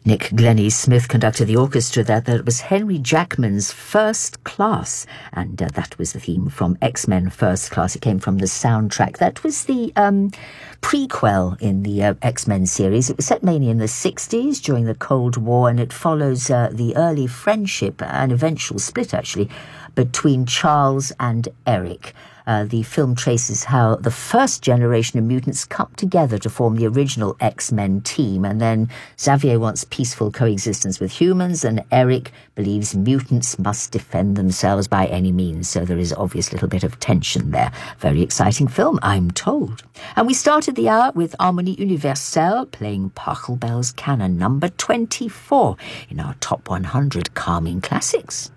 Nick Glennie Smith conducted the orchestra there. That was Henry Jackman's First Class, and that was the theme from X-Men First Class. It came from the soundtrack. That was the prequel in the X-Men series. It was set mainly in the 60s during the Cold War, and it follows the early friendship and eventual split, actually, between Charles and Eric. The film traces how the first generation of mutants come together to form the original X-Men team, and then Xavier wants peaceful coexistence with humans, and Eric believes mutants must defend themselves by any means, so there is obvious little bit of tension there. Very exciting film, I'm told. And we started the hour with Harmonie Universelle playing Pachelbel's Canon number 24 in our Top 100 Calming Classics.